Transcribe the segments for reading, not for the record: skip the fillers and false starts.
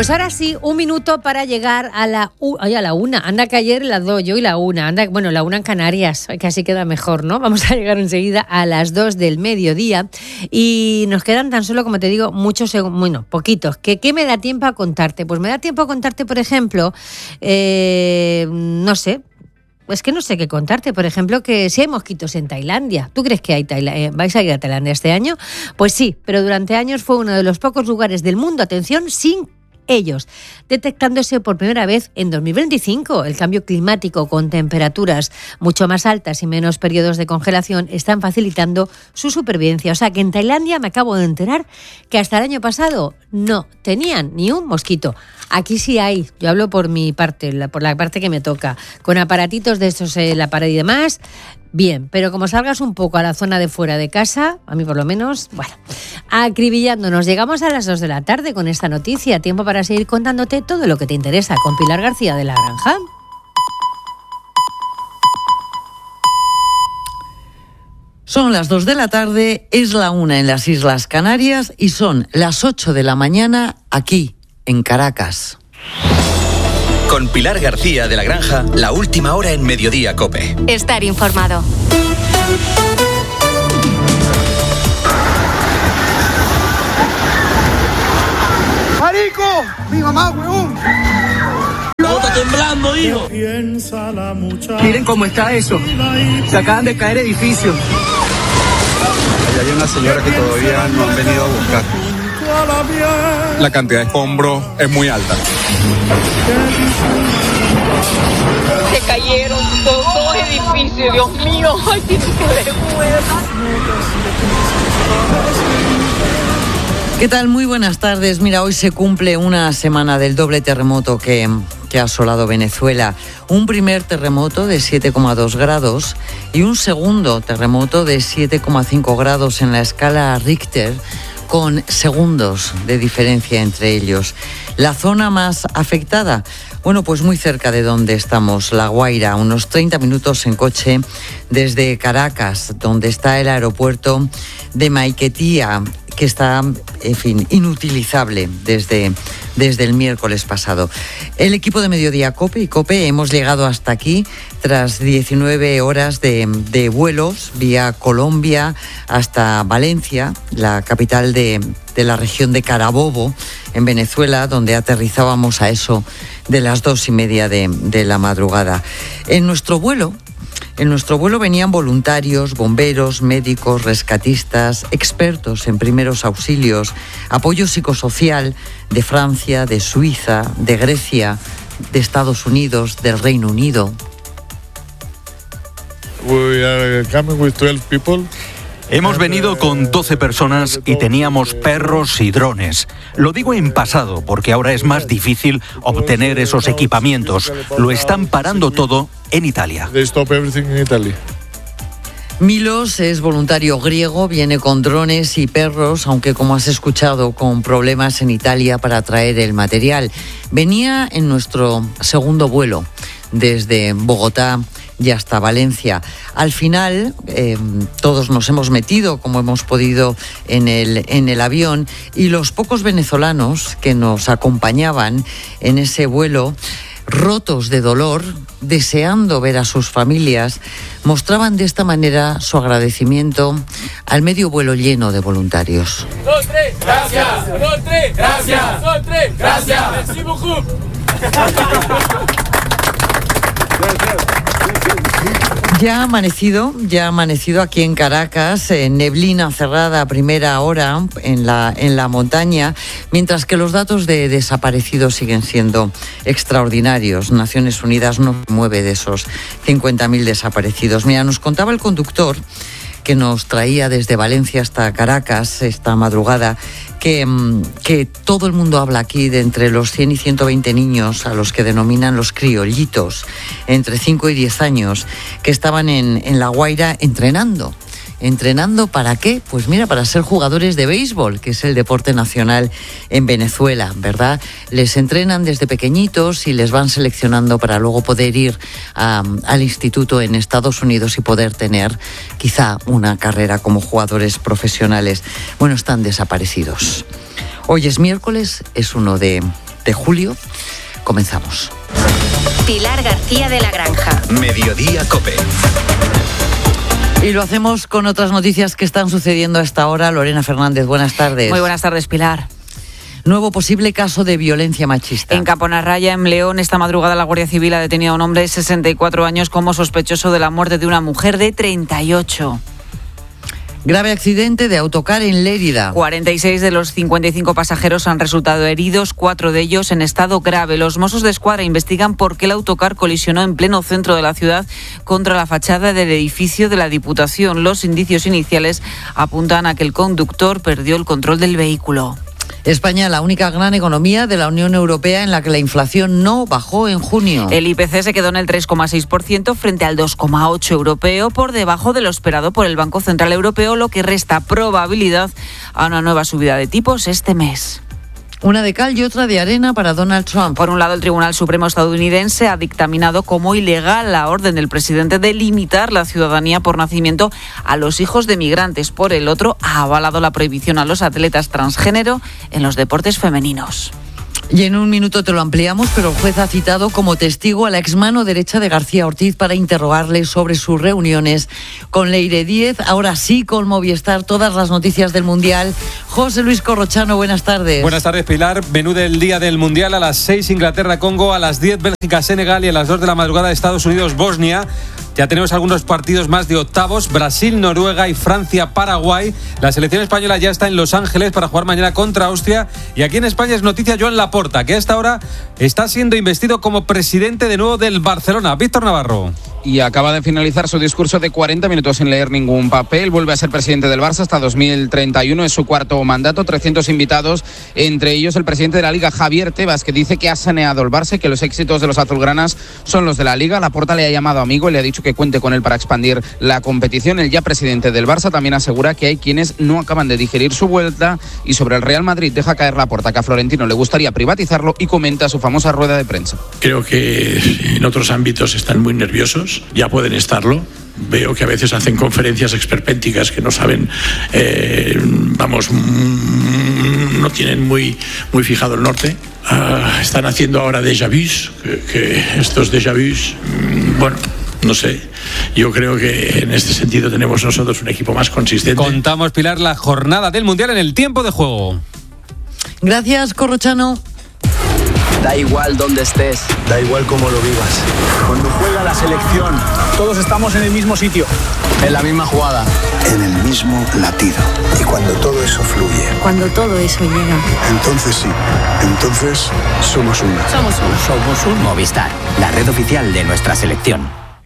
Pues ahora sí, 1 minuto para llegar a la 1. Anda que ayer las 2, yo y la 1. La 1 en Canarias, que así queda mejor, ¿no? Vamos a llegar enseguida a las 2 del mediodía y nos quedan tan solo, como te digo, poquitos. ¿Qué me da tiempo a contarte? Pues me da tiempo a contarte, por ejemplo, no sé. Es que no sé qué contarte. Por ejemplo, que si hay mosquitos en Tailandia. ¿Tú crees que vais a ir a Tailandia este año? Pues sí, pero durante años fue uno de los pocos lugares del mundo, atención, sin ellos, detectándose por primera vez en 2025. El cambio climático con temperaturas mucho más altas y menos periodos de congelación están facilitando su supervivencia. O sea que en Tailandia me acabo de enterar que hasta el año pasado no tenían ni un mosquito. Aquí sí hay, yo hablo por mi parte, por la parte que me toca, con aparatitos de estos en la pared y demás. Bien, pero como salgas un poco a la zona de fuera de casa, a mí por lo menos, bueno, acribillándonos. Llegamos a las 2 de la tarde con esta noticia. Tiempo para seguir contándote todo lo que te interesa con Pilar García de La Granja. Son las 2 de la tarde, es la 1 en las Islas Canarias y son las 8 de la mañana aquí, en Caracas. Con Pilar García de La Granja, la última hora en Mediodía COPE. Estar informado. ¡Marico! ¡Mi mamá, huevón! ¿Cómo está temblando, hijo? Miren cómo está eso. Se acaban de caer edificios. Hay una señora que todavía no han venido a buscar. La cantidad de escombros es muy alta. Se cayeron dos edificios, Dios mío. Ay, tiene que vergüenza. ¿Qué tal? Muy buenas tardes. Mira, hoy se cumple una semana del doble terremoto que ha asolado Venezuela. Un primer terremoto de 7,2 grados y un segundo terremoto de 7,5 grados en la escala Richter, con segundos de diferencia entre ellos. La zona más afectada, bueno, pues muy cerca de donde estamos, La Guaira, unos 30 minutos en coche desde Caracas, donde está el aeropuerto de Maiquetía, que está, en fin, inutilizable desde el miércoles pasado. El equipo de Mediodía COPE y COPE hemos llegado hasta aquí tras 19 horas de vuelos vía Colombia hasta Valencia, la capital de la región de Carabobo, en Venezuela, donde aterrizábamos a eso de las 2:30 de la madrugada. En nuestro vuelo venían voluntarios, bomberos, médicos, rescatistas, expertos en primeros auxilios, apoyo psicosocial de Francia, de Suiza, de Grecia, de Estados Unidos, del Reino Unido. We are coming with 12 people. Hemos venido con 12 personas y teníamos perros y drones. Lo digo en pasado porque ahora es más difícil obtener esos equipamientos. Lo están parando todo en Italia. They stop everything in Italy. Milos es voluntario griego, viene con drones y perros, aunque como has escuchado, con problemas en Italia para traer el material. Venía en nuestro segundo vuelo desde Bogotá y hasta Valencia. Al final, todos nos hemos metido, como hemos podido, en el avión, y los pocos venezolanos que nos acompañaban en ese vuelo, rotos de dolor, deseando ver a sus familias, mostraban de esta manera su agradecimiento al medio vuelo lleno de voluntarios. 2, 3, gracias. 2, 3, gracias. 2, 3, gracias. Merci beaucoup. Ya ha amanecido aquí en Caracas, neblina cerrada a primera hora en la montaña, mientras que los datos de desaparecidos siguen siendo extraordinarios. Naciones Unidas no mueve de esos 50.000 desaparecidos. Mira, nos contaba el conductor que nos traía desde Valencia hasta Caracas esta madrugada, que todo el mundo habla aquí de entre los 100 y 120 niños a los que denominan los criollitos, entre 5 y 10 años, que estaban en La Guaira entrenando. ¿Entrenando para qué? Pues mira, para ser jugadores de béisbol, que es el deporte nacional en Venezuela, ¿verdad? Les entrenan desde pequeñitos y les van seleccionando para luego poder ir al instituto en Estados Unidos y poder tener quizá una carrera como jugadores profesionales. Bueno, están desaparecidos. Hoy es miércoles, es 1 de de julio. Comenzamos. Pilar García de la Granja. Mediodía COPE. Y lo hacemos con otras noticias que están sucediendo a esta hora. Lorena Fernández, buenas tardes. Muy buenas tardes, Pilar. Nuevo posible caso de violencia machista. En Caponarraya, en León, esta madrugada la Guardia Civil ha detenido a un hombre de 64 años como sospechoso de la muerte de una mujer de 38. Grave accidente de autocar en Lérida. 46 de los 55 pasajeros han resultado heridos, 4 de ellos en estado grave. Los Mossos de Escuadra investigan por qué el autocar colisionó en pleno centro de la ciudad contra la fachada del edificio de la Diputación. Los indicios iniciales apuntan a que el conductor perdió el control del vehículo. España, la única gran economía de la Unión Europea en la que la inflación no bajó en junio. El IPC se quedó en el 3,6% frente al 2,8% europeo, por debajo de lo esperado por el Banco Central Europeo, lo que resta probabilidad a una nueva subida de tipos este mes. Una de cal y otra de arena para Donald Trump. Por un lado, el Tribunal Supremo estadounidense ha dictaminado como ilegal la orden del presidente de limitar la ciudadanía por nacimiento a los hijos de migrantes. Por el otro, ha avalado la prohibición a los atletas transgénero en los deportes femeninos. Y en un minuto te lo ampliamos, pero el juez ha citado como testigo a la exmano derecha de García Ortiz para interrogarle sobre sus reuniones con Leire Díez. Ahora sí, con Movistar, todas las noticias del Mundial. José Luis Corrochano, buenas tardes. Buenas tardes, Pilar. Menú del día del Mundial: a las 6 Inglaterra-Congo, a las 10 Bélgica-Senegal y a las 2 de la madrugada Estados Unidos-Bosnia. Ya tenemos algunos partidos más de octavos: Brasil, Noruega y Francia, Paraguay. La selección española ya está en Los Ángeles para jugar mañana contra Austria. Y aquí en España es noticia Joan Laporta, que a esta hora está siendo investido como presidente de nuevo del Barcelona. Víctor Navarro. Y acaba de finalizar su discurso de 40 minutos sin leer ningún papel. Vuelve a ser presidente del Barça hasta 2031. Es su cuarto mandato. 300 invitados, entre ellos el presidente de la Liga, Javier Tebas, que dice que ha saneado el Barça y que los éxitos de los azulgranas son los de la Liga. Laporta le ha llamado amigo y le ha dicho que cuente con él para expandir la competición. El ya presidente del Barça también asegura que hay quienes no acaban de digerir su vuelta. Y sobre el Real Madrid deja caer Laporta que a Florentino le gustaría privatizarlo y comenta su famosa rueda de prensa. Creo que en otros ámbitos están muy nerviosos. Ya pueden estarlo. Veo que a veces hacen conferencias esperpénticas que no saben, no tienen muy fijado el norte. Están haciendo ahora déjà vus, que estos déjà vus, bueno, no sé. Yo creo que en este sentido tenemos nosotros un equipo más consistente. Contamos, Pilar, la jornada del Mundial en el tiempo de juego. Gracias, Corrochano. Da igual dónde estés, da igual cómo lo vivas. Cuando juega la selección, todos estamos en el mismo sitio, en la misma jugada, en el mismo latido. Y cuando todo eso fluye, cuando todo eso llega, entonces sí, entonces somos uno. Somos un Movistar, la red oficial de nuestra selección.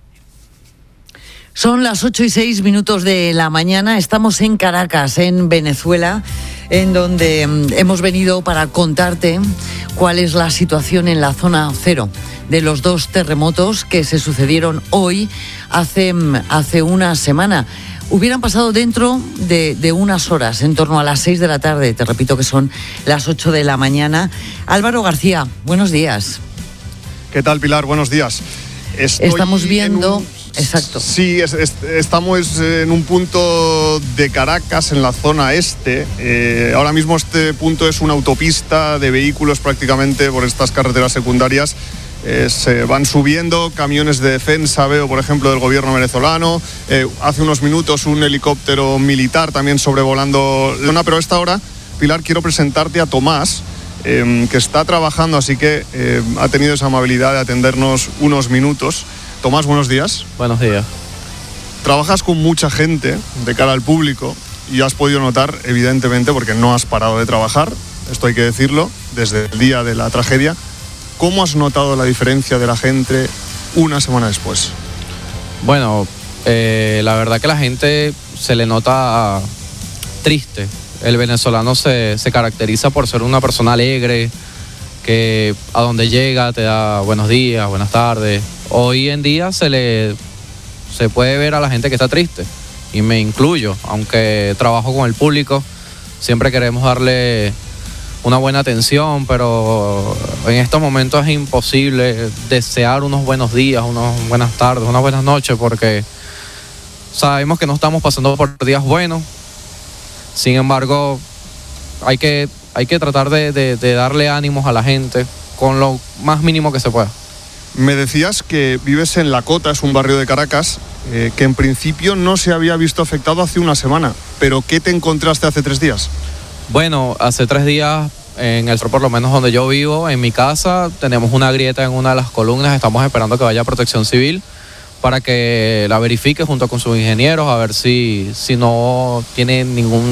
Son las 8:06 de la mañana. Estamos en Caracas, en Venezuela, en donde hemos venido para contarte cuál es la situación en la zona cero de los dos terremotos que se sucedieron hoy, hace una semana. Hubieran pasado dentro de unas horas, en torno a las 6 de la tarde. Te repito que son las 8 de la mañana. Álvaro García, buenos días. ¿Qué tal, Pilar? Buenos días. Estamos viendo... Exacto. Sí, estamos en un punto de Caracas, en la zona este. Ahora mismo este punto es una autopista de vehículos prácticamente por estas carreteras secundarias. Se van subiendo camiones de defensa, veo por ejemplo del gobierno venezolano. Hace unos minutos un helicóptero militar también sobrevolando la zona, pero a esta hora, Pilar, quiero presentarte a Tomás, que está trabajando, así que ha tenido esa amabilidad de atendernos unos minutos. Tomás, buenos días. Buenos días. Trabajas con mucha gente de cara al público y has podido notar, evidentemente, porque no has parado de trabajar, esto hay que decirlo, desde el día de la tragedia. ¿Cómo has notado la diferencia de la gente una semana después? Bueno, la verdad que la gente se le nota triste. El venezolano se caracteriza por ser una persona alegre, que a donde llega te da buenos días, buenas tardes. Hoy en día se puede ver a la gente que está triste, y me incluyo, aunque trabajo con el público, siempre queremos darle una buena atención, pero en estos momentos es imposible desear unos buenos días, unas buenas tardes, unas buenas noches, porque sabemos que no estamos pasando por días buenos. Sin embargo, hay que hay que tratar de darle ánimos a la gente con lo más mínimo que se pueda. Me decías que vives en La Cota, es un barrio de Caracas, que en principio no se había visto afectado hace una semana, pero ¿qué te encontraste hace 3 días? Bueno, hace 3 días, en el por lo menos donde yo vivo, en mi casa, tenemos una grieta en una de las columnas, estamos esperando que vaya Protección Civil para que la verifique junto con sus ingenieros, a ver si no tiene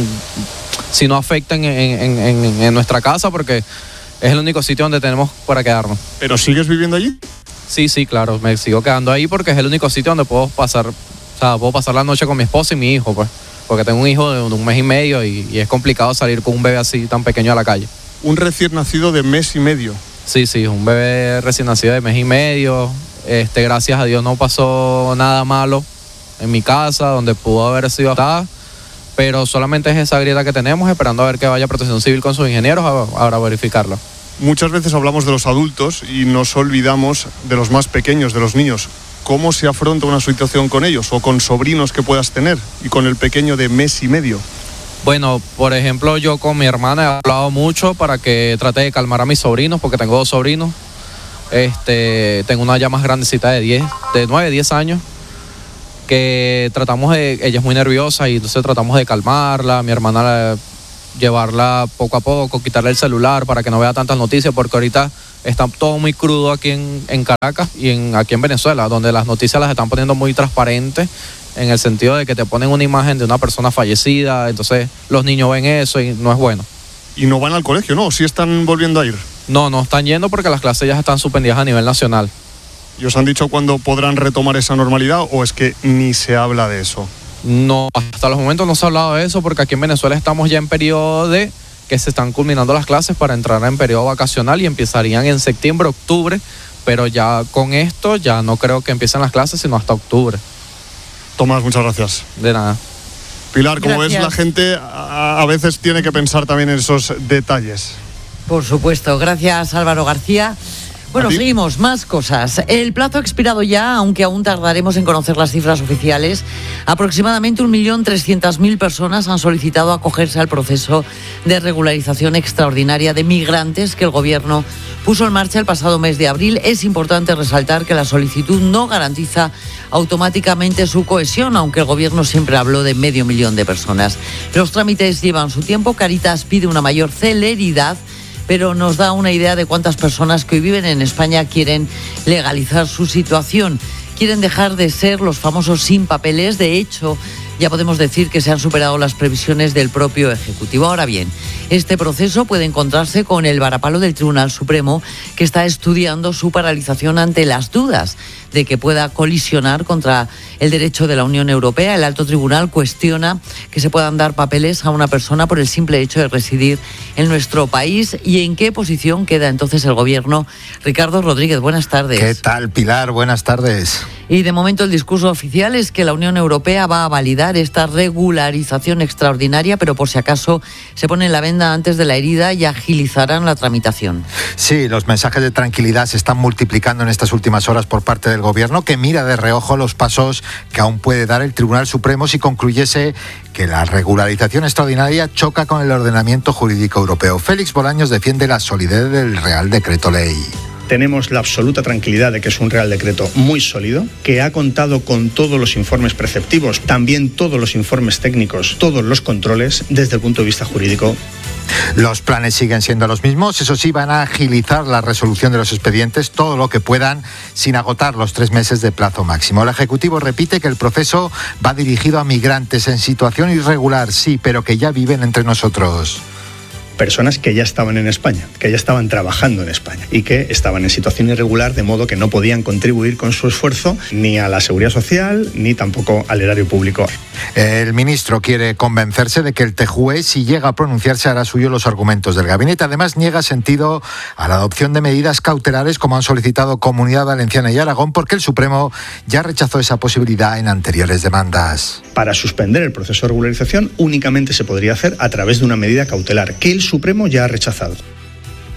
si no afecta en nuestra casa, porque es el único sitio donde tenemos para quedarnos. ¿Pero sigues viviendo allí? Sí, claro, me sigo quedando ahí porque es el único sitio donde puedo pasar la noche con mi esposa y mi hijo, pues, porque tengo un hijo de 1 mes y medio y es complicado salir con un bebé así tan pequeño a la calle. Un recién nacido de 1 mes y medio. Sí, un bebé recién nacido de 1 mes y medio. Gracias a Dios no pasó nada malo en mi casa, donde pudo haber sido afectada, pero solamente es esa grieta que tenemos, esperando a ver que vaya Protección Civil con sus ingenieros a verificarla. Muchas veces hablamos de los adultos y nos olvidamos de los más pequeños, de los niños. ¿Cómo se afronta una situación con ellos o con sobrinos que puedas tener y con el pequeño de 1 mes y medio? Bueno, por ejemplo, yo con mi hermana he hablado mucho para que trate de calmar a mis sobrinos, porque tengo 2 sobrinos. Tengo una ya más grandecita de 9, 10 años, que ella es muy nerviosa y entonces tratamos de calmarla. Mi hermana llevarla poco a poco, quitarle el celular para que no vea tantas noticias, porque ahorita está todo muy crudo aquí en Caracas y aquí en Venezuela, donde las noticias las están poniendo muy transparentes, en el sentido de que te ponen una imagen de una persona fallecida, entonces los niños ven eso y no es bueno. ¿Y no van al colegio, no? ¿Sí están volviendo a ir? No están yendo porque las clases ya están suspendidas a nivel nacional. ¿Y os han dicho cuándo podrán retomar esa normalidad o es que ni se habla de eso? No, hasta los momentos no se ha hablado de eso, porque aquí en Venezuela estamos ya en periodo de que se están culminando las clases para entrar en periodo vacacional y empezarían en septiembre, octubre, pero ya con esto ya no creo que empiecen las clases sino hasta octubre. Tomás, muchas gracias. De nada. Pilar, como ves, la gente a veces tiene que pensar también en esos detalles. Por supuesto, gracias Álvaro García. Bueno, seguimos, más cosas. El plazo ha expirado ya, aunque aún tardaremos en conocer las cifras oficiales. Aproximadamente 1.300.000 personas han solicitado acogerse al proceso de regularización extraordinaria de migrantes que el Gobierno puso en marcha el pasado mes de abril. Es importante resaltar que la solicitud no garantiza automáticamente su cohesión, aunque el Gobierno siempre habló de 500.000 de personas. Los trámites llevan su tiempo. Cáritas pide una mayor celeridad, pero nos da una idea de cuántas personas que hoy viven en España quieren legalizar su situación. Quieren dejar de ser los famosos sin papeles. De hecho, ya podemos decir que se han superado las previsiones del propio Ejecutivo. Ahora bien, este proceso puede encontrarse con el varapalo del Tribunal Supremo, que está estudiando su paralización ante las dudas de que pueda colisionar contra el derecho de la Unión Europea. El Alto Tribunal cuestiona que se puedan dar papeles a una persona por el simple hecho de residir en nuestro país. ¿Y en qué posición queda entonces el Gobierno? Ricardo Rodríguez, buenas tardes. ¿Qué tal, Pilar? Buenas tardes. Y de momento el discurso oficial es que la Unión Europea va a validar esta regularización extraordinaria, pero por si acaso se ponen la venda antes de la herida y agilizarán la tramitación. Sí, los mensajes de tranquilidad se están multiplicando en estas últimas horas por parte del Gobierno, que mira de reojo los pasos que aún puede dar el Tribunal Supremo si concluyese que la regularización extraordinaria choca con el ordenamiento jurídico europeo. Félix Bolaños defiende la solidez del Real Decreto Ley. Tenemos la absoluta tranquilidad de que es un Real Decreto muy sólido, que ha contado con todos los informes preceptivos, también todos los informes técnicos, todos los controles desde el punto de vista jurídico. Los planes siguen siendo los mismos, eso sí, van a agilizar la resolución de los expedientes todo lo que puedan sin agotar los 3 meses de plazo máximo. El Ejecutivo repite que el proceso va dirigido a migrantes en situación irregular, sí, pero que ya viven entre nosotros. Personas que ya estaban en España, que ya estaban trabajando en España y que estaban en situación irregular, de modo que no podían contribuir con su esfuerzo ni a la seguridad social ni tampoco al erario público. El ministro quiere convencerse de que el TJUE, si llega a pronunciarse, hará suyo los argumentos del gabinete. Además, niega sentido a la adopción de medidas cautelares como han solicitado Comunidad Valenciana y Aragón, porque el Supremo ya rechazó esa posibilidad en anteriores demandas. Para suspender el proceso de regularización únicamente se podría hacer a través de una medida cautelar que el Supremo ya ha rechazado.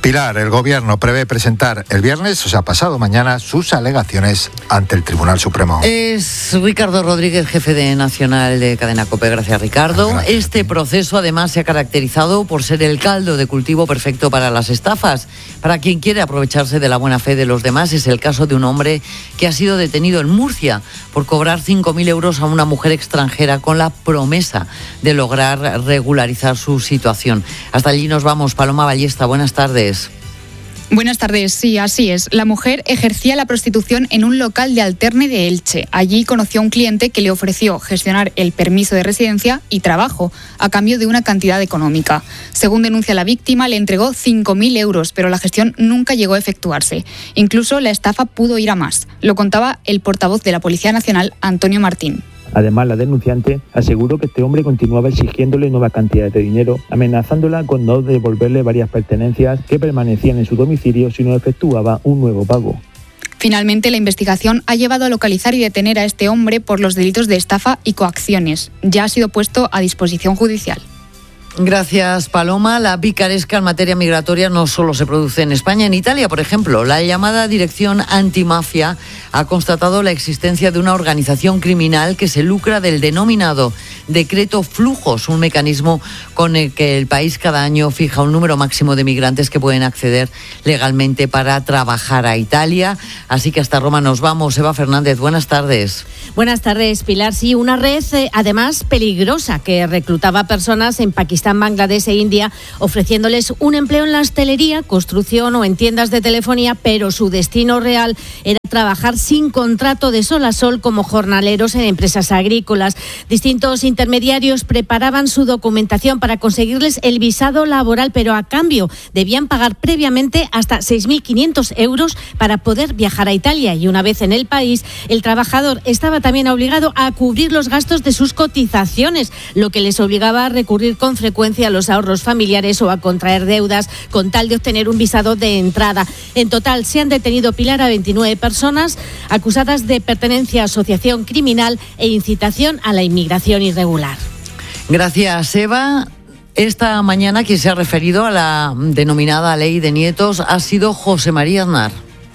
Pilar, el Gobierno prevé presentar el viernes, o sea, pasado mañana, sus alegaciones ante el Tribunal Supremo. Es Ricardo Rodríguez, jefe de Nacional de Cadena COPE. Gracias, Ricardo. Gracias. Este proceso, además, se ha caracterizado por ser el caldo de cultivo perfecto para las estafas. Para quien quiere aprovecharse de la buena fe de los demás, es el caso de un hombre que ha sido detenido en Murcia por cobrar 5.000 euros a una mujer extranjera con la promesa de lograr regularizar su situación. Hasta allí nos vamos. Paloma Ballesta, buenas tardes. Buenas tardes, sí, así es. La mujer ejercía la prostitución en un local de Alterne de Elche. Allí conoció a un cliente que le ofreció gestionar el permiso de residencia y trabajo a cambio de una cantidad económica. Según denuncia la víctima, le entregó 5.000 euros, pero la gestión nunca llegó a efectuarse. Incluso la estafa pudo ir a más. Lo contaba el portavoz de la Policía Nacional, Antonio Martín. Además, la denunciante aseguró que este hombre continuaba exigiéndole nuevas cantidades de dinero, amenazándola con no devolverle varias pertenencias que permanecían en su domicilio si no efectuaba un nuevo pago. Finalmente, la investigación ha llevado a localizar y detener a este hombre por los delitos de estafa y coacciones. Ya ha sido puesto a disposición judicial. Gracias, Paloma. La picaresca en materia migratoria no solo se produce en España, en Italia, por ejemplo. La llamada Dirección Antimafia ha constatado la existencia de una organización criminal que se lucra del denominado Decreto Flujos, un mecanismo con el que el país cada año fija un número máximo de migrantes que pueden acceder legalmente para trabajar a Italia. Así que hasta Roma nos vamos. Eva Fernández, buenas tardes. Buenas tardes, Pilar. Sí, una red además peligrosa que reclutaba personas en Pakistán, Bangladesh e India, ofreciéndoles un empleo en la hostelería, construcción o en tiendas de telefonía, pero su destino real era trabajar sin contrato de sol a sol como jornaleros en empresas agrícolas. Distintos intermediarios preparaban su documentación para conseguirles el visado laboral, pero a cambio debían pagar previamente hasta 6.500 euros para poder viajar a Italia. Y una vez en el país, el trabajador estaba también obligado a cubrir los gastos de sus cotizaciones, lo que les obligaba a recurrir con frecuencia a los ahorros familiares o a contraer deudas con tal de obtener un visado de entrada. En total se han detenido, Pilar, a 29 personas acusadas de pertenencia a asociación criminal e incitación a la inmigración irregular. Gracias, Eva. Esta mañana quien se ha referido a la denominada Ley de Nietos ha sido José María Aznar.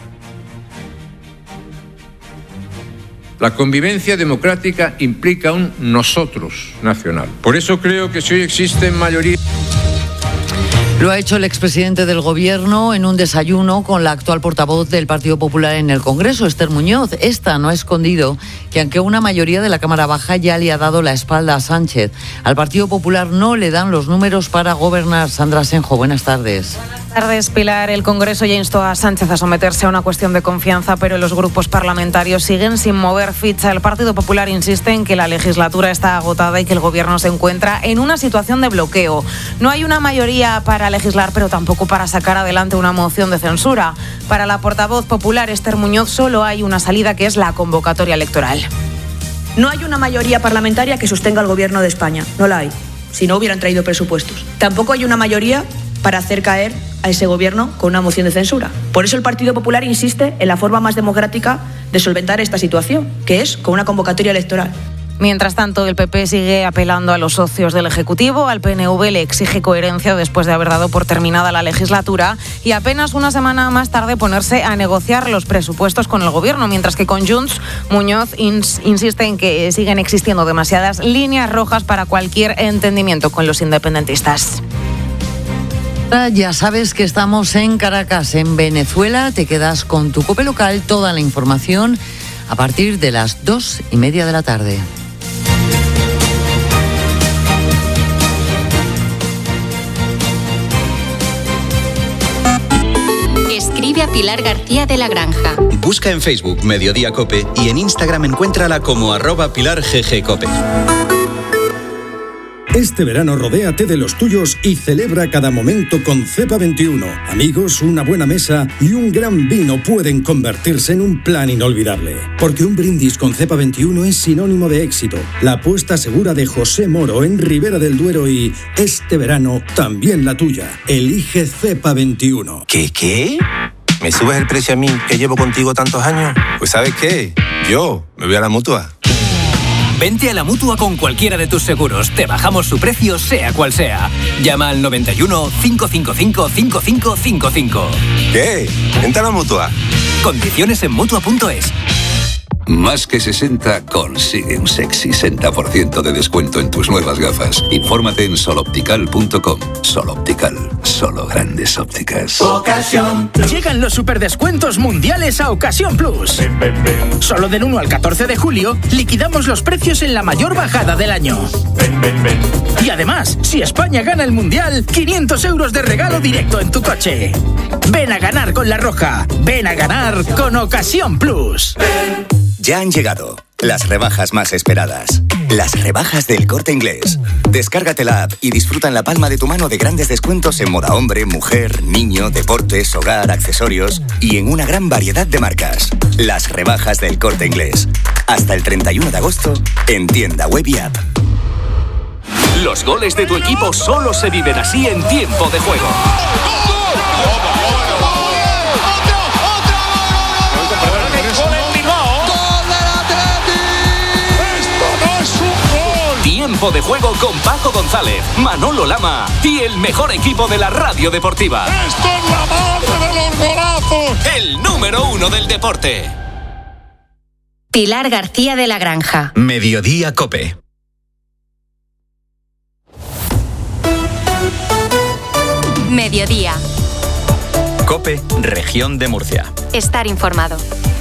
La convivencia democrática implica un nosotros nacional. Por eso creo que si hoy existen mayoría... Lo ha hecho el expresidente del Gobierno en un desayuno con la actual portavoz del Partido Popular en el Congreso, Esther Muñoz. Esta no ha escondido que aunque una mayoría de la Cámara Baja ya le ha dado la espalda a Sánchez, al Partido Popular no le dan los números para gobernar. Sandra Senjo, buenas tardes. Buenas tardes, Pilar. El Congreso ya instó a Sánchez a someterse a una cuestión de confianza, pero los grupos parlamentarios siguen sin mover ficha. El Partido Popular insiste en que la legislatura está agotada y que el Gobierno se encuentra en una situación de bloqueo. No hay una mayoría para legislar, pero tampoco para sacar adelante una moción de censura. Para la portavoz popular, Esther Muñoz, solo hay una salida, que es la convocatoria electoral. No hay una mayoría parlamentaria que sostenga al Gobierno de España. No la hay. Si no, hubieran traído presupuestos. Tampoco hay una mayoría para hacer caer a ese Gobierno con una moción de censura. Por eso el Partido Popular insiste en la forma más democrática de solventar esta situación, que es con una convocatoria electoral. Mientras tanto, el PP sigue apelando a los socios del Ejecutivo. Al PNV le exige coherencia después de haber dado por terminada la legislatura y apenas una semana más tarde ponerse a negociar los presupuestos con el Gobierno, mientras que con Junts, Muñoz insiste en que siguen existiendo demasiadas líneas rojas para cualquier entendimiento con los independentistas. Ya sabes que estamos en Caracas, en Venezuela. Te quedas con tu COPE local, toda la información a partir de las 2:30 de la tarde. Escribe a Pilar García de la Granja. Busca en Facebook Mediodía COPE y en Instagram encuéntrala como @PilarGGCOPE. Este verano rodéate de los tuyos y celebra cada momento con Cepa 21. Amigos, una buena mesa y un gran vino pueden convertirse en un plan inolvidable. Porque un brindis con Cepa 21 es sinónimo de éxito. La apuesta segura de José Moro en Ribera del Duero y este verano también la tuya. Elige Cepa 21. ¿Qué? ¿Me subes el precio a mí que llevo contigo tantos años? Pues ¿sabes qué? Yo me voy a la Mutua. Vente a la Mutua con cualquiera de tus seguros. Te bajamos su precio, sea cual sea. Llama al 91 555 5555. ¿Qué? Vente a la Mutua. Condiciones en Mutua.es. Más que 60 consigue un sexy 60% de descuento en tus nuevas gafas. Infórmate en soloptical.com. Soloptical, solo grandes ópticas. Ocasión. Llegan los superdescuentos mundiales a Ocasión Plus. Solo del 1 al 14 de julio liquidamos los precios en la mayor bajada del año. Y además, si España gana el mundial, 500 euros de regalo directo en tu coche. Ven a ganar con La Roja. Ven a ganar con Ocasión Plus. Ya han llegado las rebajas más esperadas. Las rebajas del Corte Inglés. Descárgate la app y disfruta en la palma de tu mano de grandes descuentos en moda hombre, mujer, niño, deportes, hogar, accesorios y en una gran variedad de marcas. Las rebajas del Corte Inglés. Hasta el 31 de agosto en tienda web y app. Los goles de tu equipo solo se viven así en Tiempo de Juego. Tiempo de Juego con Paco González, Manolo Lama y el mejor equipo de la radio deportiva. ¡Esto es la madre de los golazos! El número 1 del deporte. Pilar García de la Granja. Mediodía COPE. Mediodía. COPE, Región de Murcia. Estar informado.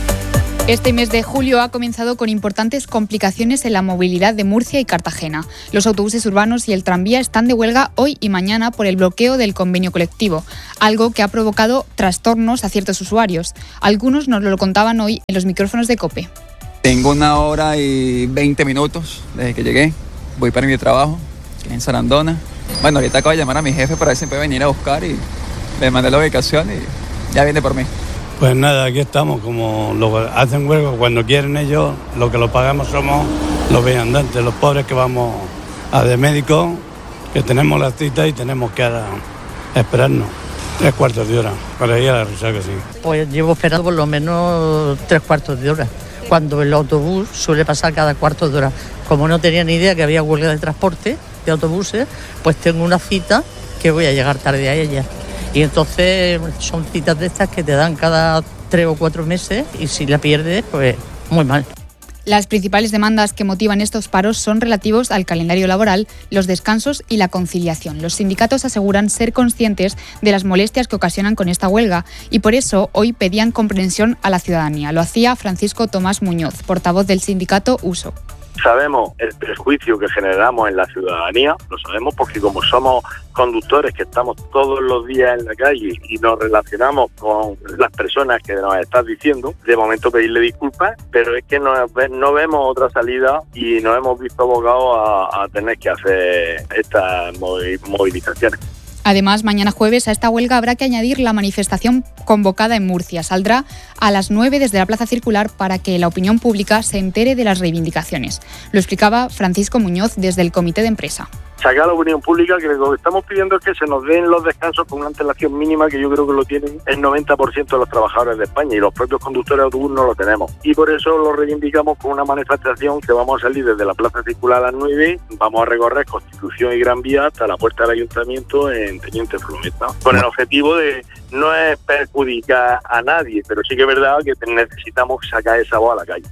Este mes de julio ha comenzado con importantes complicaciones en la movilidad de Murcia y Cartagena. Los autobuses urbanos y el tranvía están de huelga hoy y mañana por el bloqueo del convenio colectivo, algo que ha provocado trastornos a ciertos usuarios. Algunos nos lo contaban hoy en los micrófonos de COPE. Tengo 1 hora y 20 minutos desde que llegué. Voy para mi trabajo, que es en Sarandona. Bueno, ahorita acabo de llamar a mi jefe para ver si puede venir a buscar y le mandé la ubicación y ya viene por mí. Pues nada, aquí estamos, como lo hacen huelga cuando quieren ellos, lo que lo pagamos somos los viandantes, los pobres que vamos a de médico, que tenemos la cita y tenemos que esperarnos 3/4 de hora para ir a la resaca, sí. Pues llevo esperando por lo menos 3/4 de hora, cuando el autobús suele pasar cada 1/4 de hora. Como no tenía ni idea que había huelga de transporte, de autobuses, pues tengo una cita que voy a llegar tarde a ella. Y entonces son citas de estas que te dan cada 3 o 4 meses y si la pierdes, pues muy mal. Las principales demandas que motivan estos paros son relativos al calendario laboral, los descansos y la conciliación. Los sindicatos aseguran ser conscientes de las molestias que ocasionan con esta huelga y por eso hoy pedían comprensión a la ciudadanía. Lo hacía Francisco Tomás Muñoz, portavoz del sindicato USO. Sabemos el prejuicio que generamos en la ciudadanía, lo sabemos porque como somos conductores que estamos todos los días en la calle y nos relacionamos con las personas que nos estás diciendo, de momento pedirle disculpas, pero es que no vemos otra salida y nos hemos visto abocados a tener que hacer estas movilizaciones. Además, mañana jueves a esta huelga habrá que añadir la manifestación convocada en Murcia. Saldrá a las 9 desde la Plaza Circular para que la opinión pública se entere de las reivindicaciones. Lo explicaba Francisco Muñoz desde el Comité de Empresa. Sacar a la opinión pública que lo que estamos pidiendo es que se nos den los descansos con una antelación mínima que yo creo que lo tienen el 90% de los trabajadores de España y los propios conductores de autobús no lo tenemos. Y por eso lo reivindicamos con una manifestación que vamos a salir desde la Plaza Circular a las 9, vamos a recorrer Constitución y Gran Vía hasta la puerta del Ayuntamiento en Teniente Flumeta, con el objetivo de no es perjudicar a nadie, pero sí que es verdad que necesitamos sacar esa voz a la calle.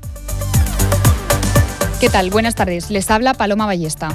¿Qué tal? Buenas tardes. Les habla Paloma Ballesta.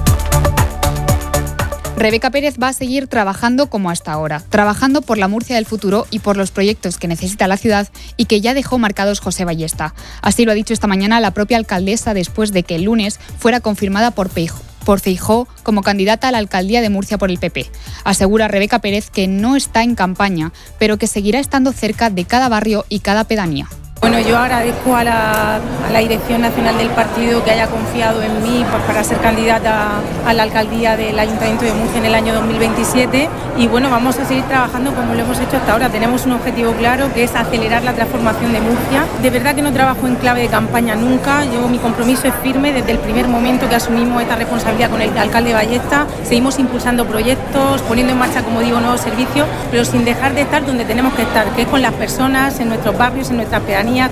Rebeca Pérez va a seguir trabajando como hasta ahora, trabajando por la Murcia del futuro y por los proyectos que necesita la ciudad y que ya dejó marcados José Ballesta. Así lo ha dicho esta mañana la propia alcaldesa después de que el lunes fuera confirmada por Feijóo como candidata a la alcaldía de Murcia por el PP. Asegura Rebeca Pérez que no está en campaña, pero que seguirá estando cerca de cada barrio y cada pedanía. Bueno, yo agradezco a la Dirección Nacional del partido que haya confiado en mí para ser candidata a la alcaldía del Ayuntamiento de Murcia en el año 2027 y bueno, vamos a seguir trabajando como lo hemos hecho hasta ahora. Tenemos un objetivo claro que es acelerar la transformación de Murcia. De verdad que no trabajo en clave de campaña nunca. Mi compromiso es firme desde el primer momento que asumimos esta responsabilidad con el alcalde Ballesta. Seguimos impulsando proyectos, poniendo en marcha, como digo, nuevos servicios, pero sin dejar de estar donde tenemos que estar, que es con las personas, en nuestros barrios, en nuestras pedanías.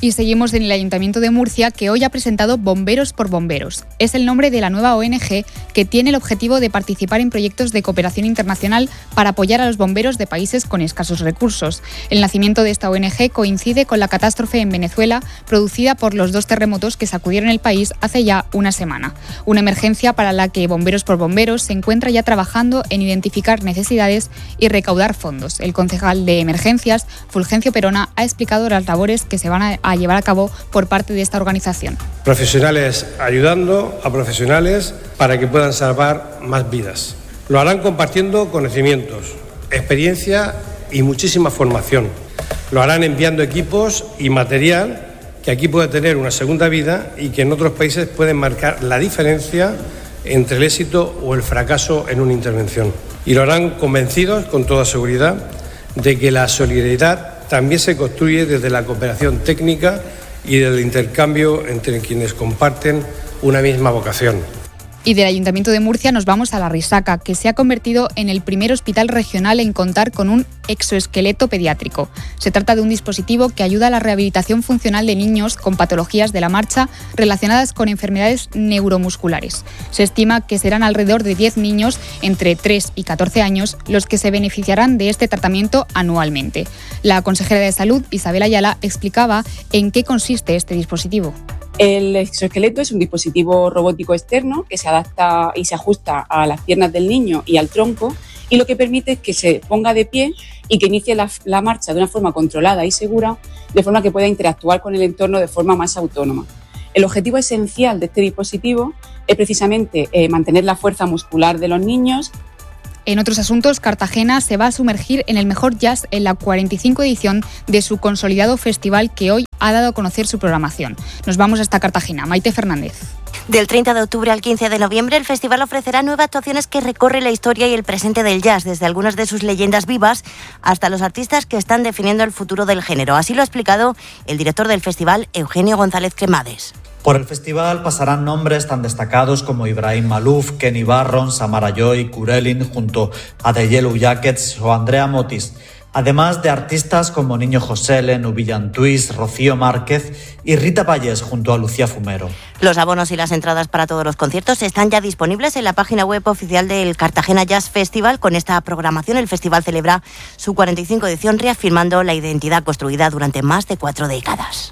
Y seguimos en el Ayuntamiento de Murcia, que hoy ha presentado Bomberos por Bomberos. Es el nombre de la nueva ONG que tiene el objetivo de participar en proyectos de cooperación internacional para apoyar a los bomberos de países con escasos recursos. El nacimiento de esta ONG coincide con la catástrofe en Venezuela producida por los 2 terremotos que sacudieron el país hace ya una semana. Una emergencia para la que Bomberos por Bomberos se encuentra ya trabajando en identificar necesidades y recaudar fondos. El concejal de Emergencias, Fulgencio Perona, ha explicado las labores que se van a llevar a cabo por parte de esta organización. Profesionales ayudando a profesionales para que puedan salvar más vidas. Lo harán compartiendo conocimientos, experiencia y muchísima formación. Lo harán enviando equipos y material que aquí puede tener una segunda vida y que en otros países pueden marcar la diferencia entre el éxito o el fracaso en una intervención. Y lo harán convencidos, con toda seguridad, de que la solidaridad también se construye desde la cooperación técnica y del intercambio entre quienes comparten una misma vocación. Y del Ayuntamiento de Murcia nos vamos a La Risaca, que se ha convertido en el primer hospital regional en contar con un exoesqueleto pediátrico. Se trata de un dispositivo que ayuda a la rehabilitación funcional de niños con patologías de la marcha relacionadas con enfermedades neuromusculares. Se estima que serán alrededor de 10 niños entre 3 y 14 años los que se beneficiarán de este tratamiento anualmente. La consejera de Salud, Isabel Ayala, explicaba en qué consiste este dispositivo. El exoesqueleto es un dispositivo robótico externo que se adapta y se ajusta a las piernas del niño y al tronco, y lo que permite es que se ponga de pie y que inicie la marcha de una forma controlada y segura, de forma que pueda interactuar con el entorno de forma más autónoma. El objetivo esencial de este dispositivo es precisamente mantener la fuerza muscular de los niños. En otros asuntos, Cartagena se va a sumergir en el mejor jazz en la 45 edición de su consolidado festival, que hoy ha dado a conocer su programación. Nos vamos hasta Cartagena. Maite Fernández. Del 30 de octubre al 15 de noviembre, el festival ofrecerá 9 actuaciones que recorren la historia y el presente del jazz, desde algunas de sus leyendas vivas hasta los artistas que están definiendo el futuro del género. Así lo ha explicado el director del festival, Eugenio González Cremades. Por el festival pasarán nombres tan destacados como Ibrahim Malouf, Kenny Barron, Samara Joy, Kurelin, junto a The Yellow Jackets o Andrea Motis. Además de artistas como Niño José, Nubillan Twist, Rocío Márquez y Rita Payés junto a Lucía Fumero. Los abonos y las entradas para todos los conciertos están ya disponibles en la página web oficial del Cartagena Jazz Festival. Con esta programación, el festival celebra su 45 edición, reafirmando la identidad construida durante más de 4 décadas.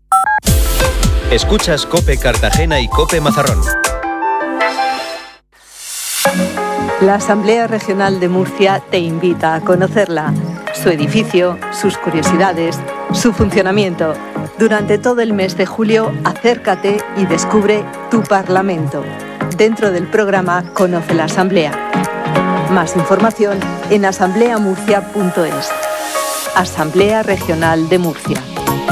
Escuchas COPE Cartagena y COPE Mazarrón. La Asamblea Regional de Murcia te invita a conocerla, su edificio, sus curiosidades, su funcionamiento. Durante todo el mes de julio, acércate y descubre tu Parlamento. Dentro del programa Conoce la Asamblea. Más información en asambleamurcia.es. Asamblea Regional de Murcia.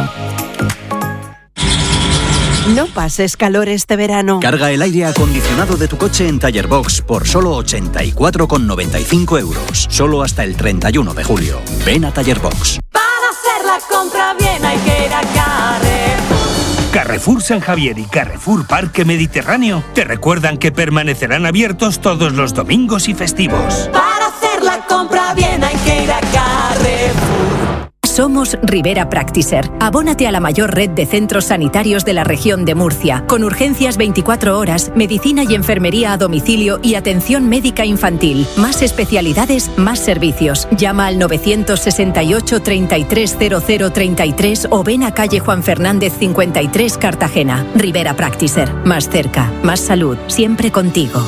No pases calor este verano. Carga el aire acondicionado de tu coche en Tallerbox por solo 84,95 euros. Solo hasta el 31 de julio. Ven a Tallerbox. Para hacer la compra bien hay que ir a Carrefour. Carrefour San Javier y Carrefour Parque Mediterráneo te recuerdan que permanecerán abiertos todos los domingos y festivos. Para hacer la compra bien hay que ir a Carrefour. Somos Rivera Practiser. Abónate a la mayor red de centros sanitarios de la región de Murcia, con urgencias 24 horas, medicina y enfermería a domicilio y atención médica infantil. Más especialidades, más servicios. Llama al 968 330033 o ven a calle Juan Fernández 53, Cartagena. Rivera Practiser. Más cerca, más salud, siempre contigo.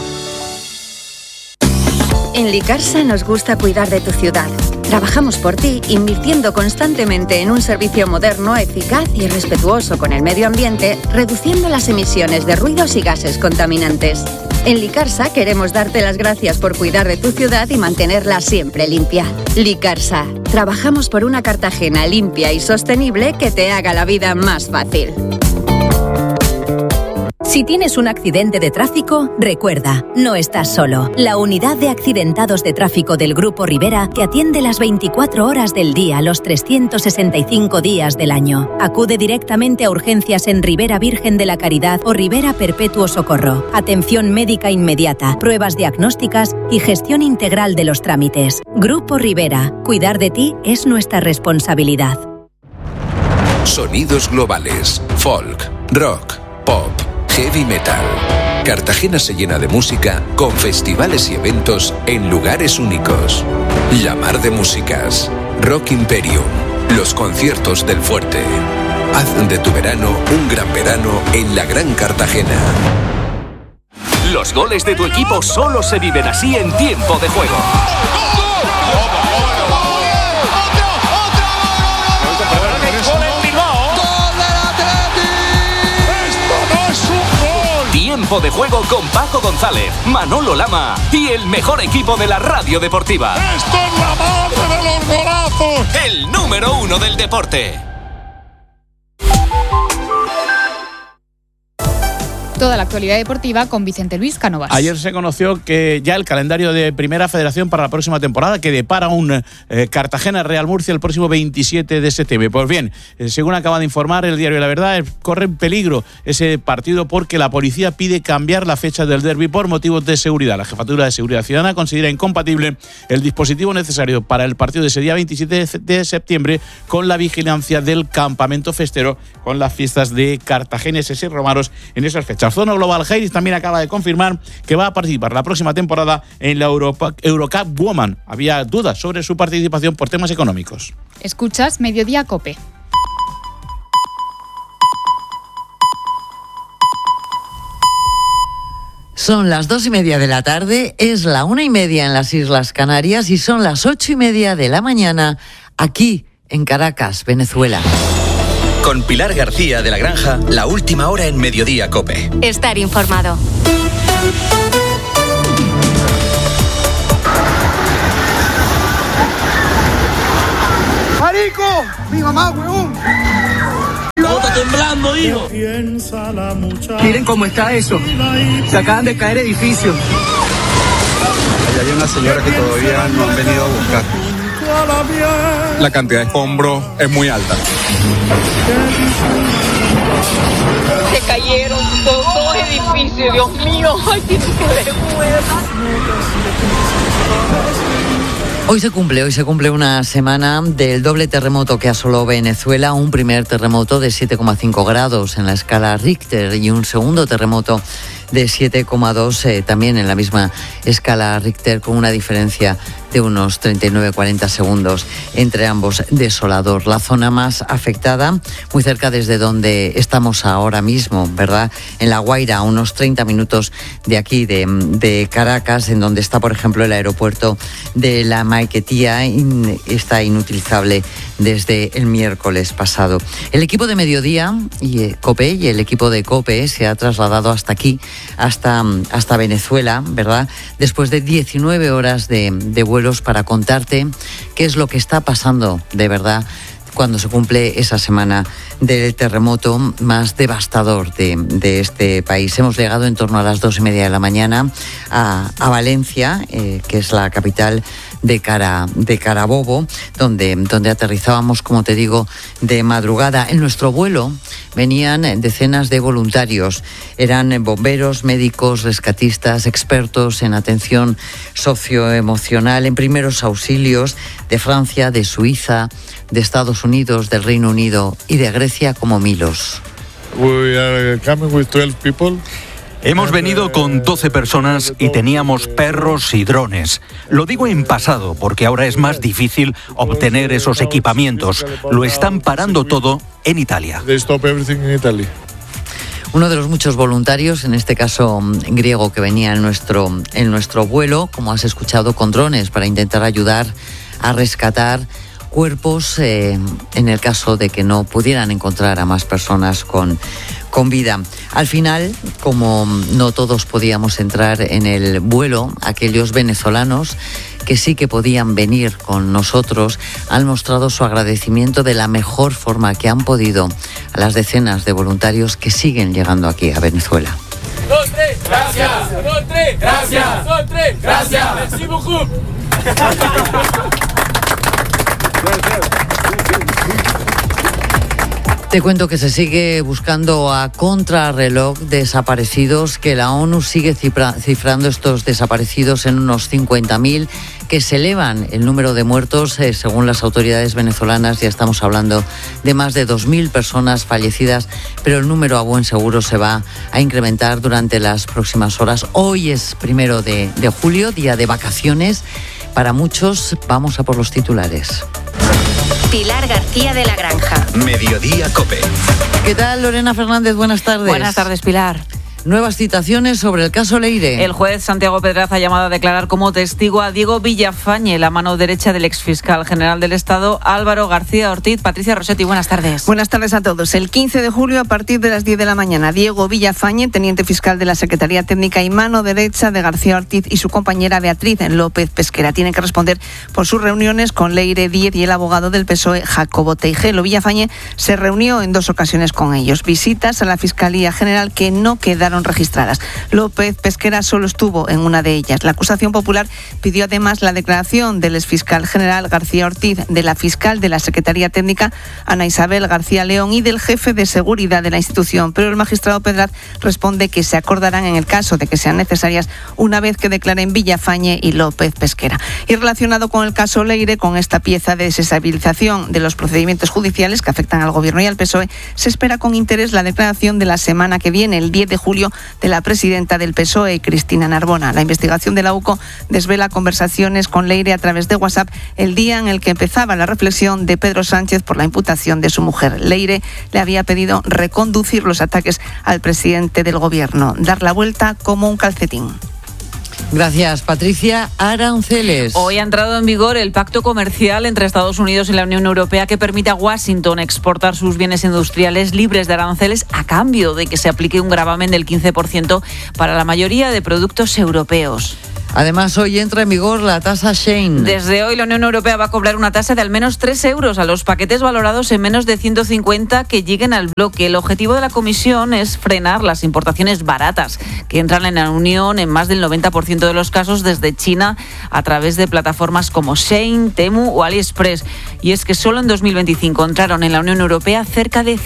En Licarsa nos gusta cuidar de tu ciudad. Trabajamos por ti, invirtiendo constantemente en un servicio moderno, eficaz y respetuoso con el medio ambiente, reduciendo las emisiones de ruidos y gases contaminantes. En Licarsa queremos darte las gracias por cuidar de tu ciudad y mantenerla siempre limpia. Licarsa, trabajamos por una Cartagena limpia y sostenible que te haga la vida más fácil. Si tienes un accidente de tráfico, recuerda, no estás solo. La unidad de accidentados de tráfico del Grupo Rivera te atiende las 24 horas del día, los 365 días del año. Acude directamente a urgencias en Rivera Virgen de la Caridad o Rivera Perpetuo Socorro. Atención médica inmediata, pruebas diagnósticas y gestión integral de los trámites. Grupo Rivera, cuidar de ti es nuestra responsabilidad. Sonidos globales, folk, rock, pop, heavy metal. Cartagena se llena de música con festivales y eventos en lugares únicos. La Mar de Músicas, Rock Imperium, los conciertos del Fuerte. Haz de tu verano un gran verano en la Gran Cartagena. Los goles de tu equipo solo se viven así en tiempo de juego. Tiempo de juego con Paco González, Manolo Lama y el mejor equipo de la radio deportiva. ¡Esto es la madre de los golazos! El número 1 del deporte. Toda la actualidad deportiva con Vicente Luis Cánovas. Ayer se conoció que ya el calendario de Primera Federación para la próxima temporada, que depara un Cartagena-Real Murcia el próximo 27 de septiembre. Pues bien, según acaba de informar el diario La Verdad, corre en peligro ese partido porque la policía pide cambiar la fecha del derbi por motivos de seguridad. La Jefatura de Seguridad Ciudadana considera incompatible el dispositivo necesario para el partido de ese día 27 de septiembre con la vigilancia del campamento festero con las fiestas de cartageneses y romanos en esas fechas. Zona Global Heiris también acaba de confirmar que va a participar la próxima temporada en la Eurocup Woman. Había dudas sobre su participación por temas económicos. Escuchas Mediodía COPE. Son las 2:30 de la tarde, es la 1:30 en las Islas Canarias y son las 8:30 de la mañana aquí en Caracas, Venezuela. Con Pilar García de la Granja, la última hora en Mediodía COPE. Estar informado. ¡Marico! ¡Mi mamá, huevón! ¿Cómo está temblando, hijo? Miren cómo está eso. Se acaban de caer edificios. Allá hay una señora que todavía no han venido a buscar. La cantidad de escombros es muy alta. Se cayeron dos edificios, Dios mío. Ay, qué vergüenza. Hoy se cumple una semana del doble terremoto que asoló Venezuela, un primer terremoto de 7,5 grados en la escala Richter y un segundo terremoto de 7,2 también en la misma escala Richter, con una diferencia de unos 39-40 segundos entre ambos. Desolador. La zona más afectada, muy cerca desde donde estamos ahora mismo, ¿verdad? En La Guaira, a unos 30 minutos de aquí, de Caracas, en donde está, por ejemplo, el aeropuerto de La Maiquetía, está inutilizable desde el miércoles pasado. El equipo de Mediodía y COPE y el equipo de COPE se ha trasladado hasta aquí, hasta Venezuela, ¿verdad? Después de 19 horas de vuelos para contarte qué es lo que está pasando de verdad cuando se cumple esa semana del terremoto más devastador de este país. Hemos llegado en torno a las 2:30 de la mañana a Valencia, que es la capital de Carabobo, donde aterrizábamos, como te digo, de madrugada. En nuestro vuelo venían decenas de voluntarios. Eran bomberos, médicos, rescatistas, expertos en atención socioemocional, en primeros auxilios de Francia, de Suiza, de Estados Unidos, del Reino Unido y de Grecia, como Milos. We are coming with 12 people. Hemos venido con 12 personas y teníamos perros y drones. Lo digo en pasado porque ahora es más difícil obtener esos equipamientos. Lo están parando todo en Italia. They stop everything in Italy. Uno de los muchos voluntarios, en este caso griego, que venía en nuestro vuelo, como has escuchado, con drones para intentar ayudar a rescatar cuerpos en el caso de que no pudieran encontrar a más personas con vida. Al final, como no todos podíamos entrar en el vuelo, aquellos venezolanos que sí que podían venir con nosotros han mostrado su agradecimiento de la mejor forma que han podido a las decenas de voluntarios que siguen llegando aquí a Venezuela. 2, 3, gracias. 2, 3, gracias. 2, 3, gracias. Merci beaucoup. Te cuento que se sigue buscando a contrarreloj desaparecidos, que la ONU sigue cifrando estos desaparecidos en unos 50.000, que se elevan el número de muertos. Según las autoridades venezolanas, ya estamos hablando de más de 2.000 personas fallecidas, pero el número a buen seguro se va a incrementar durante las próximas horas. Hoy es 1 de julio, día de vacaciones. Para muchos, vamos a por los titulares. Pilar García de la Granja. Mediodía COPE. ¿Qué tal, Lorena Fernández? Buenas tardes. Buenas tardes, Pilar. Nuevas citaciones sobre el caso Leire. El juez Santiago Pedraz ha llamado a declarar como testigo a Diego Villafañe, la mano derecha del exfiscal general del Estado, Álvaro García Ortiz. Patricia Rossetti, buenas tardes. Buenas tardes a todos. El 15 de julio, a partir de las 10 de la mañana, Diego Villafañe, teniente fiscal de la Secretaría Técnica y mano derecha de García Ortiz, y su compañera Beatriz López Pesquera tienen que responder por sus reuniones con Leire Díez y el abogado del PSOE, Jacobo Teijelo. Villafañe se reunió en 2 ocasiones con ellos. Visitas a la Fiscalía General que no quedaron registradas. López Pesquera solo estuvo en una de ellas. La acusación popular pidió además la declaración del exfiscal general García Ortiz, de la fiscal de la Secretaría Técnica Ana Isabel García León y del jefe de seguridad de la institución, pero el magistrado Pedraz responde que se acordarán en el caso de que sean necesarias una vez que declaren Villafañe y López Pesquera. Y relacionado con el caso Leire, con esta pieza de desestabilización de los procedimientos judiciales que afectan al Gobierno y al PSOE, se espera con interés la declaración de la semana que viene, el 10 de julio, de la presidenta del PSOE, Cristina Narbona. La investigación de la UCO desvela conversaciones con Leire a través de WhatsApp el día en el que empezaba la reflexión de Pedro Sánchez por la imputación de su mujer. Leire le había pedido reconducir los ataques al presidente del Gobierno, dar la vuelta como un calcetín. Gracias, Patricia. Aranceles. Hoy ha entrado en vigor el pacto comercial entre Estados Unidos y la Unión Europea que permite a Washington exportar sus bienes industriales libres de aranceles a cambio de que se aplique un gravamen del 15% para la mayoría de productos europeos. Además, hoy entra en vigor la tasa Shein. Desde hoy, la Unión Europea va a cobrar una tasa de al menos 3 euros a los paquetes valorados en menos de 150 que lleguen al bloque. El objetivo de la Comisión es frenar las importaciones baratas que entran en la Unión en más del 90% de los casos desde China a través de plataformas como Shein, Temu o AliExpress. Y es que solo en 2025 entraron en la Unión Europea cerca de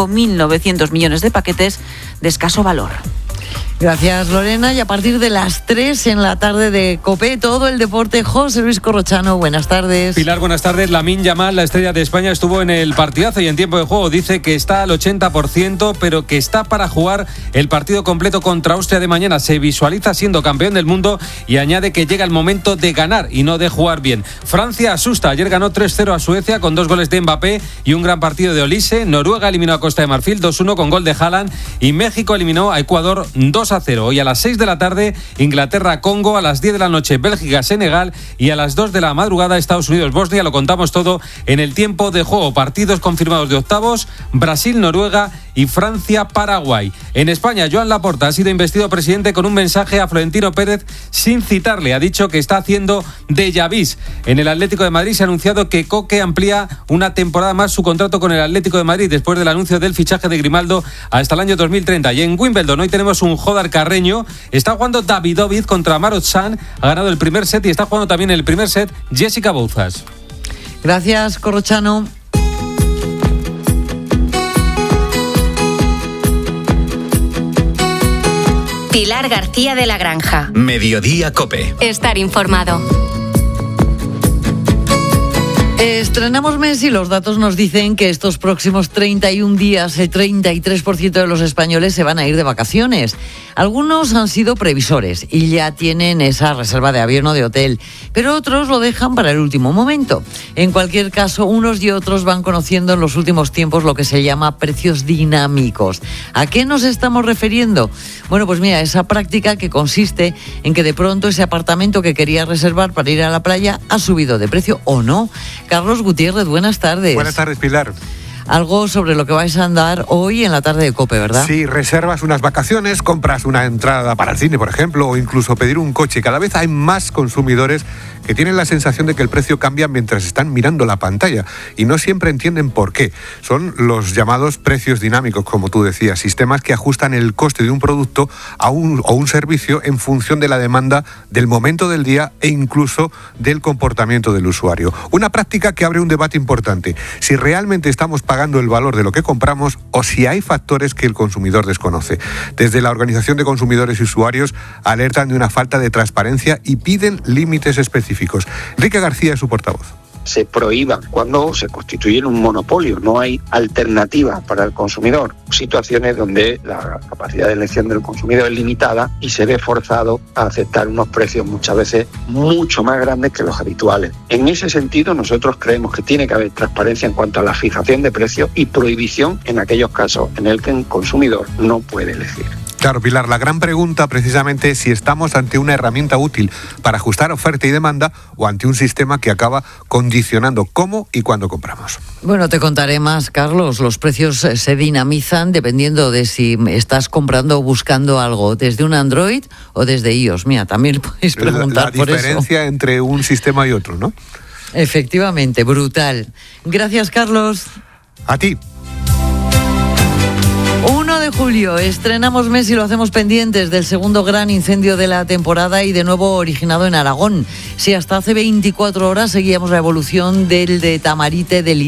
5.900 millones de paquetes de escaso valor. Gracias, Lorena. Y a partir de las 3 en la tarde de COPE, todo el deporte. José Luis Corrochano, buenas tardes. Pilar, buenas tardes. Lamine Yamal, la estrella de España, estuvo en el partidazo y en tiempo de juego dice que está al 80%, pero que está para jugar el partido completo contra Austria de mañana. Se visualiza siendo campeón del mundo y añade que llega el momento de ganar y no de jugar bien. Francia asusta. Ayer ganó 3-0 a Suecia con 2 goles de Mbappé y un gran partido de Olise. Noruega eliminó a Costa de Marfil 2-1 con gol de Haaland y México eliminó a Ecuador 2-0. Hoy a las 6 de la tarde, Inglaterra-Congo, a las 10 de la noche, Bélgica-Senegal y a las 2 de la madrugada, Estados Unidos-Bosnia. Lo contamos todo en el tiempo de juego. Partidos confirmados de octavos, Brasil-Noruega y Francia-Paraguay. En España, Joan Laporta ha sido investido presidente con un mensaje a Florentino Pérez sin citarle. Ha dicho que está haciendo déjà vu. En el Atlético de Madrid se ha anunciado que Coque amplía una temporada más su contrato con el Atlético de Madrid después del anuncio del fichaje de Grimaldo hasta el año 2030. Y en Wimbledon hoy tenemos un Jodar Carreño. Está jugando Davidovich contra Marotzan. Ha ganado el primer set y está jugando también el primer set Jessica Bouzas. Gracias, Corrochano. Pilar García de la Granja. Mediodía COPE. Estar informado. Estrenamos mes y los datos nos dicen que estos próximos 31 días el 33% de los españoles se van a ir de vacaciones. Algunos han sido previsores y ya tienen esa reserva de avión o de hotel, pero otros lo dejan para el último momento. En cualquier caso, unos y otros van conociendo en los últimos tiempos lo que se llama precios dinámicos. ¿A qué nos estamos refiriendo? Bueno, pues mira, esa práctica que consiste en que de pronto ese apartamento que quería reservar para ir a la playa ha subido de precio o no. Carlos Gutiérrez, buenas tardes. Buenas tardes, Pilar. Algo sobre lo que vais a andar hoy en la tarde de COPE, ¿verdad? Sí, reservas unas vacaciones, compras una entrada para el cine, por ejemplo, o incluso pedir un coche. Cada vez hay más consumidores que tienen la sensación de que el precio cambia mientras están mirando la pantalla y no siempre entienden por qué. Son los llamados precios dinámicos, como tú decías, sistemas que ajustan el coste de un producto o un servicio en función de la demanda del momento del día e incluso del comportamiento del usuario. Una práctica que abre un debate importante. Si realmente estamos pagando el valor de lo que compramos o si hay factores que el consumidor desconoce. Desde la Organización de Consumidores y Usuarios alertan de una falta de transparencia y piden límites específicos. Enrique García es su portavoz. Se prohíban cuando se constituye un monopolio, no hay alternativa para el consumidor. Situaciones donde la capacidad de elección del consumidor es limitada y se ve forzado a aceptar unos precios muchas veces mucho más grandes que los habituales. En ese sentido, nosotros creemos que tiene que haber transparencia en cuanto a la fijación de precios y prohibición en aquellos casos en el que el consumidor no puede elegir. Claro, Pilar, la gran pregunta precisamente es si estamos ante una herramienta útil para ajustar oferta y demanda o ante un sistema que acaba condicionando cómo y cuándo compramos. Bueno, te contaré más, Carlos. Los precios se dinamizan dependiendo de si estás comprando o buscando algo desde un Android o desde iOS. Mira, también podéis preguntar por eso. La diferencia entre un sistema y otro, ¿no? Efectivamente, brutal. Gracias, Carlos. A ti. 1 de julio estrenamos mes y lo hacemos pendientes del segundo gran incendio de la temporada y de nuevo originado en Aragón. Si hasta hace 24 horas seguíamos la evolución del de Tamarite de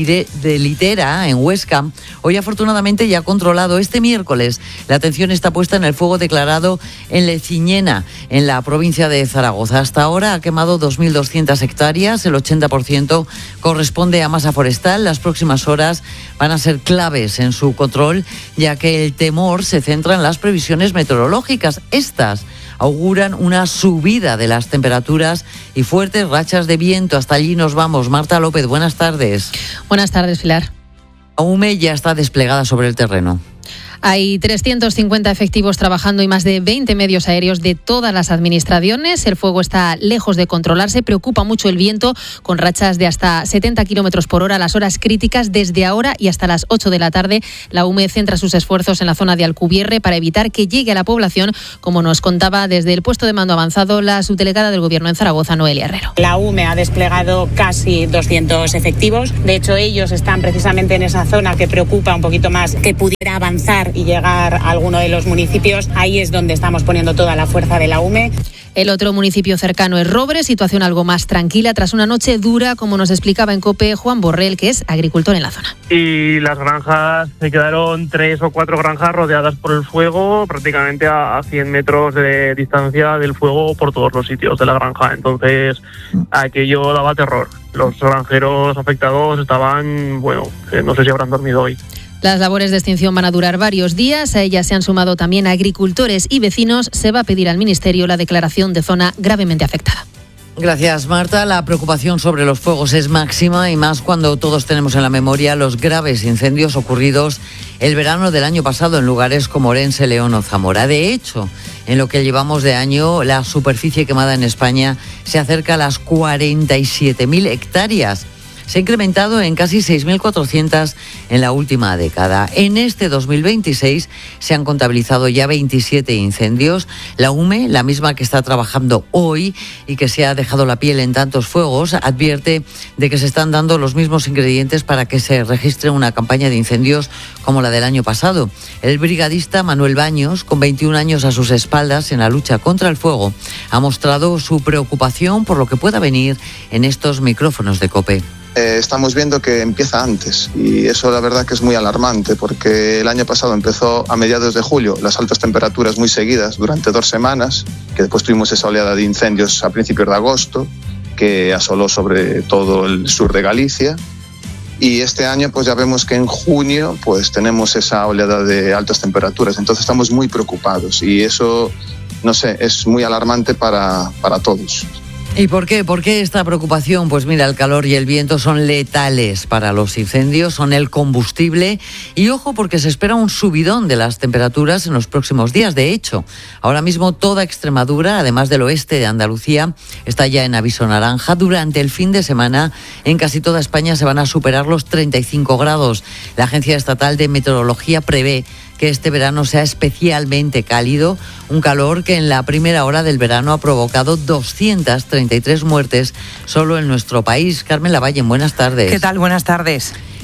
Litera en Huesca, hoy afortunadamente ya controlado. Este miércoles la atención está puesta en el fuego declarado en Leciñena, en la provincia de Zaragoza. Hasta ahora ha quemado 2.200 hectáreas, el 80% corresponde a masa forestal. Las próximas horas van a ser claves en su control, ya que el temor se centra en las previsiones meteorológicas. Estas auguran una subida de las temperaturas y fuertes rachas de viento. Hasta allí nos vamos. Marta López, buenas tardes. Buenas tardes, Pilar. La UME ya está desplegada sobre el terreno. Hay 350 efectivos trabajando y más de 20 medios aéreos de todas las administraciones. El fuego está lejos de controlarse. Preocupa mucho el viento, con rachas de hasta 70 kilómetros por hora a las horas críticas. Desde ahora y hasta las 8 de la tarde, la UME centra sus esfuerzos en la zona de Alcubierre para evitar que llegue a la población, como nos contaba desde el puesto de mando avanzado la subdelegada del Gobierno en Zaragoza, Noelia Herrero. La UME ha desplegado casi 200 efectivos. De hecho, ellos están precisamente en esa zona que preocupa un poquito más que pudiera avanzar y llegar a alguno de los municipios. Ahí es donde estamos poniendo toda la fuerza de la UME. El otro municipio cercano es Robre, situación algo más tranquila tras una noche dura, como nos explicaba en COPE Juan Borrell, que es agricultor en la zona. Y las granjas, se quedaron 3 o 4 granjas rodeadas por el fuego, prácticamente a 100 metros de distancia del fuego por todos los sitios de la granja. Entonces, aquello daba terror. Los granjeros afectados estaban, no sé si habrán dormido hoy. Las labores de extinción van a durar varios días. A ellas se han sumado también agricultores y vecinos. Se va a pedir al Ministerio la declaración de zona gravemente afectada. Gracias, Marta. La preocupación sobre los fuegos es máxima y más cuando todos tenemos en la memoria los graves incendios ocurridos el verano del año pasado en lugares como Orense, León o Zamora. De hecho, en lo que llevamos de año, la superficie quemada en España se acerca a las 47.000 hectáreas. Se ha incrementado en casi 6.400 en la última década. En este 2026 se han contabilizado ya 27 incendios. La UME, la misma que está trabajando hoy y que se ha dejado la piel en tantos fuegos, advierte de que se están dando los mismos ingredientes para que se registre una campaña de incendios como la del año pasado. El brigadista Manuel Baños, con 21 años a sus espaldas en la lucha contra el fuego, ha mostrado su preocupación por lo que pueda venir en estos micrófonos de COPE. Estamos viendo que empieza antes y eso la verdad que es muy alarmante porque el año pasado empezó a mediados de julio las altas temperaturas muy seguidas durante 2 semanas, que después tuvimos esa oleada de incendios a principios de agosto que asoló sobre todo el sur de Galicia, y este año pues ya vemos que en junio pues tenemos esa oleada de altas temperaturas, entonces estamos muy preocupados y eso, no sé, es muy alarmante para todos. ¿Y por qué? ¿Por qué esta preocupación? Pues mira, el calor y el viento son letales para los incendios, son el combustible. Y ojo, porque se espera un subidón de las temperaturas en los próximos días. De hecho, ahora mismo toda Extremadura, además del oeste de Andalucía, está ya en aviso naranja. Durante el fin de semana, en casi toda España se van a superar los 35 grados. La Agencia Estatal de Meteorología prevé que este verano sea especialmente cálido, un calor que en la primera hora del verano ha provocado 233 muertes solo en nuestro país. Carmen Lavalle, buenas tardes. ¿Qué tal? Buenas tardes.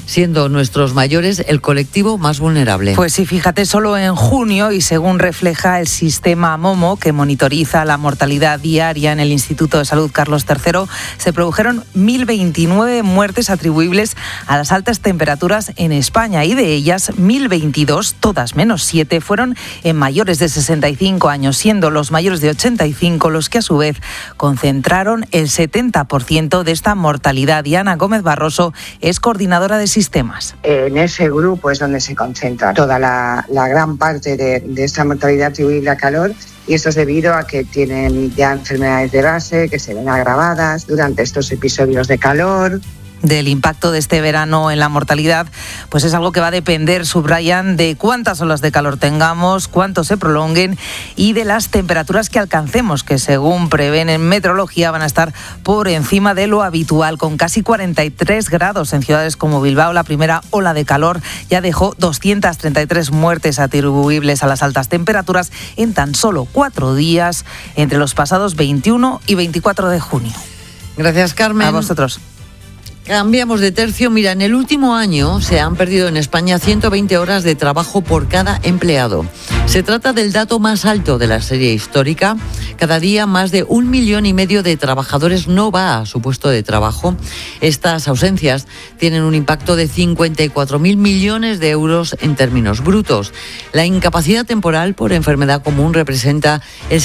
siendo nuestros mayores el colectivo más vulnerable. Pues sí, fíjate, solo en junio, y según refleja el sistema MOMO, que monitoriza la mortalidad diaria en el Instituto de Salud Carlos III, se produjeron 1.029 muertes atribuibles a las altas temperaturas en España, y de ellas 1.022, todas menos 7, fueron en mayores de 65 años, siendo los mayores de 85 los que a su vez concentraron el 70% de esta mortalidad. Diana Gómez Barroso es coordinadora de sistemas. En ese grupo es donde se concentra toda la gran parte de esta mortalidad atribuible a calor, y esto es debido a que tienen ya enfermedades de base que se ven agravadas durante estos episodios de calor. Del impacto de este verano en la mortalidad, pues es algo que va a depender, subrayan, de cuántas olas de calor tengamos, cuánto se prolonguen y de las temperaturas que alcancemos, que según prevén en meteorología van a estar por encima de lo habitual, con casi 43 grados en ciudades como Bilbao. La primera ola de calor ya dejó 233 muertes atribuibles a las altas temperaturas en tan solo 4 días, entre los pasados 21 y 24 de junio. Gracias, Carmen. A vosotros. Cambiamos de tercio. Mira, en el último año se han perdido en España 120 horas de trabajo por cada empleado. Se trata del dato más alto de la serie histórica. Cada día más de 1,5 millones de trabajadores no va a su puesto de trabajo. Estas ausencias tienen un impacto de 54.000 millones de euros en términos brutos. La incapacidad temporal por enfermedad común representa el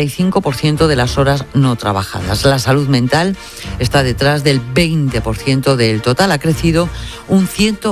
75% de las horas no trabajadas. La salud mental está detrás del 20% del total, ha crecido un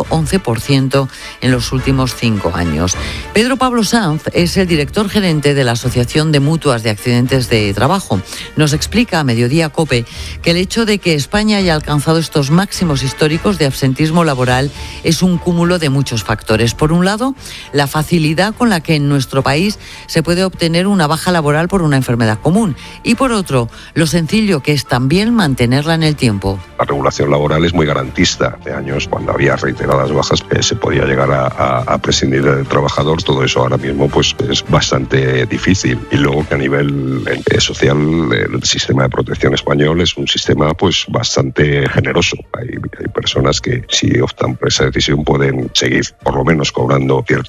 111% en los últimos 5 años. Pedro Pablo Sanz es el director gerente de la Asociación de Mutuas de Accidentes de Trabajo. Nos explica a Mediodía COPE que el hecho de que España haya alcanzado estos máximos históricos de absentismo laboral es un cúmulo de muchos factores. Por un lado, la facilidad con la que en nuestro país se puede obtener una baja laboral por una enfermedad común, y por otro, lo sencillo que es también mantenerla en el tiempo. La regulación laboral es muy garantista. Hace años, cuando había reiteradas bajas, se podía llegar a prescindir del trabajador. Todo eso ahora mismo pues es bastante difícil. Y luego que a nivel social el sistema de protección español es un sistema pues bastante generoso. Hay personas que, si optan por esa decisión, pueden seguir por lo menos cobrando cierto